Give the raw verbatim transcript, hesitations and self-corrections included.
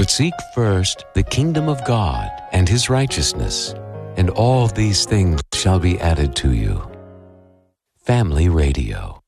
But seek first the kingdom of God and His righteousness, and all these things shall be added to you. Family Radio.